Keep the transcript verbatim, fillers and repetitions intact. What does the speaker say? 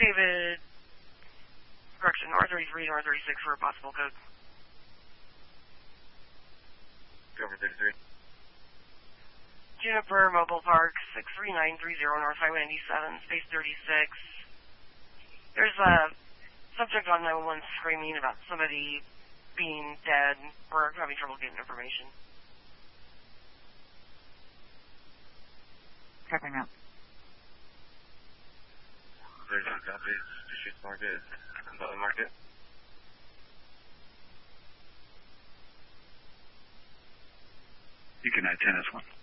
David, correction, R thirty-three, R thirty-six for a possible code. Go for thirty-three. Juniper Mobile Park, six three nine three zero, North Highway ninety-seven, space thirty-six. There's a subject on nine one one screaming about somebody being dead. We're having trouble getting information. Checking out. thirty-two copies. District Market. Butler Market. You can add ten as one.